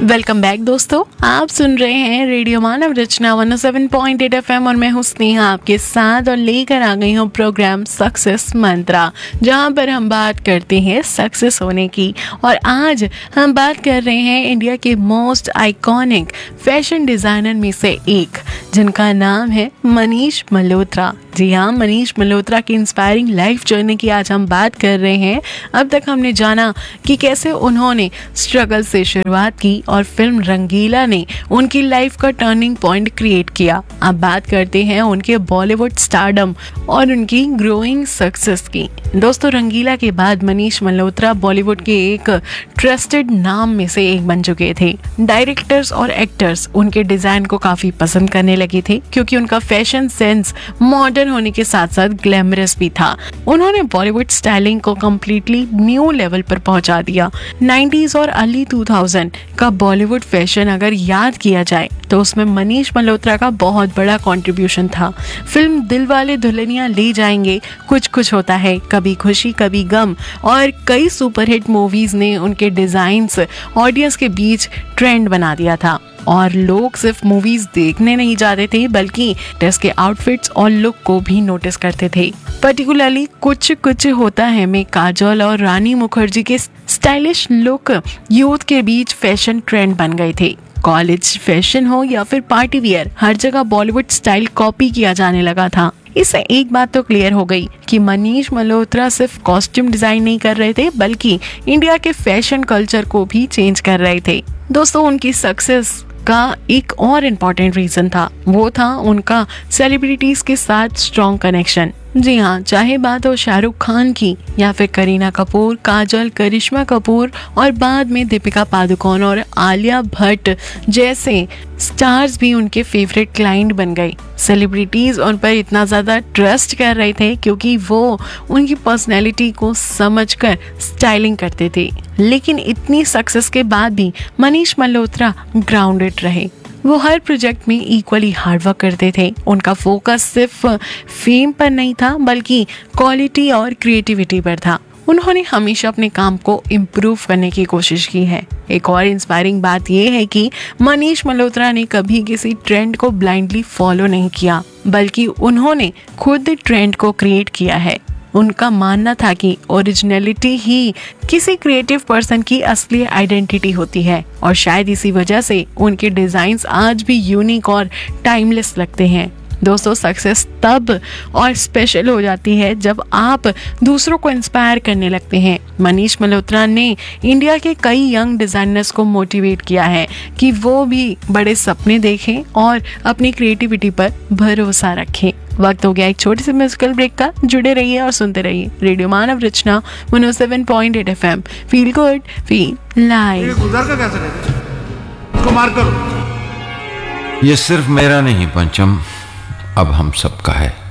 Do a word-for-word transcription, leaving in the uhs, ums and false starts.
Welcome back दोस्तों, आप सुन रहे हैं रेडियो मानव रचना एक सौ सात पॉइंट आठ एफएम और मैं हूं स्नेहा आपके साथ और लेकर आ गई हूं प्रोग्राम सक्सेस मंत्रा, जहां पर हम बात करते हैं सक्सेस होने की। और आज हम बात कर रहे हैं इंडिया के मोस्ट आइकॉनिक फैशन डिजाइनर में से एक, जिनका नाम है मनीष मल्होत्रा। जी हाँ, मनीष मल्होत्रा की इंस्पायरिंग लाइफ जर्नी की आज हम बात कर रहे हैं। अब तक हमने जाना कि कैसे उन्होंने स्ट्रगल से शुरुआत की और फिल्म रंगीला ने उनकी लाइफ का टर्निंग पॉइंट क्रिएट किया। अब बात करते हैं उनके बॉलीवुड स्टारडम और उनकी ग्रोइंग सक्सेस की। दोस्तों, रंगीला के बाद मनीष मल्होत्रा बॉलीवुड के एक ट्रस्टेड नाम में से एक बन चुके थे। डायरेक्टर्स और एक्टर्स उनके डिजाइन को काफी पसंद करने लगे थे, क्योंकि उनका फैशन सेंस मॉडर्न होने के साथ साथ ग्लैमरस भी था। उन्होंने बॉलीवुड स्टाइलिंग को कम्प्लीटली न्यू लेवल पर पहुंचा दिया। नाइंटीज़ और अर्ली टू थाउज़ेंड का बॉलीवुड फैशन अगर याद किया जाए तो उसमें मनीष मल्होत्रा का बहुत बड़ा कंट्रीब्यूशन था। फिल्म दिलवाले दुल्हनिया ले जाएंगे, कुछ कुछ होता है, कभी खुशी कभी गम और कई सुपरहिट मूवीज ने उनके डिजाइन्स ऑडियंस के बीच ट्रेंड बना दिया था। और लोग सिर्फ मूवीज देखने नहीं जाते थे, बल्कि इसके आउटफिट्स और लुक को भी नोटिस करते थे। पर्टिकुलरली कुछ कुछ होता है में काजोल और रानी मुखर्जी के स्टाइलिश लुक यूथ के बीच फैशन ट्रेंड बन गए थे। कॉलेज फैशन हो या फिर पार्टी वियर, हर जगह बॉलीवुड स्टाइल कॉपी किया जाने लगा था। इससे एक बात तो क्लियर हो गई कि मनीष मल्होत्रा सिर्फ कॉस्ट्यूम डिजाइन नहीं कर रहे थे, बल्कि इंडिया के फैशन कल्चर को भी चेंज कर रहे थे। दोस्तों, उनकी सक्सेस का एक और इम्पॉर्टेंट रीजन था, वो था उनका सेलिब्रिटीज के साथ स्ट्रॉन्ग कनेक्शन। जी हाँ, चाहे बात हो शाहरुख खान की या फिर करीना कपूर, काजल, करिश्मा कपूर और बाद में दीपिका पादुकोण और आलिया भट्ट जैसे स्टार्स भी उनके फेवरेट क्लाइंट बन गए। सेलिब्रिटीज उन पर इतना ज्यादा ट्रस्ट कर रहे थे क्योंकि वो उनकी पर्सनैलिटी को समझकर स्टाइलिंग करते थे। लेकिन इतनी सक्सेस के बाद भी मनीष मल्होत्रा ग्राउंडेड रहे। वो हर प्रोजेक्ट में इक्वली हार्डवर्क करते थे। उनका फोकस सिर्फ फेम पर नहीं था, बल्कि क्वालिटी और क्रिएटिविटी पर था। उन्होंने हमेशा अपने काम को इम्प्रूव करने की कोशिश की है। एक और इंस्पायरिंग बात यह है कि मनीष मल्होत्रा ने कभी किसी ट्रेंड को ब्लाइंडली फॉलो नहीं किया, बल्कि उन्होंने खुद ट्रेंड को क्रिएट किया है। उनका मानना था कि ओरिजिनलिटी ही किसी क्रिएटिव पर्सन की असली आइडेंटिटी होती है, और शायद इसी वजह से उनके डिजाइन्स आज भी यूनिक और टाइमलेस लगते हैं। दोस्तों, सक्सेस तब और स्पेशल हो जाती है जब आप दूसरों को इंस्पायर करने लगते हैं। मनीष मल्होत्रा ने इंडिया के कई यंग डिजाइनर्स को मोटिवेट किया है कि वो भी बड़े सपने देखें और अपनी क्रिएटिविटी पर भरोसा रखें। वक्त हो गया एक छोटे से म्यूजिकल ब्रेक का। जुड़े रहिए और सुनते रहिए रेडियो मानव रचना एक सौ सात पॉइंट आठ FM. Feel good, feel live. गुलजार का कैसे रहता? उसको मार करो। ये सिर्फ मेरा नहीं पंचम, अब हम सबका है।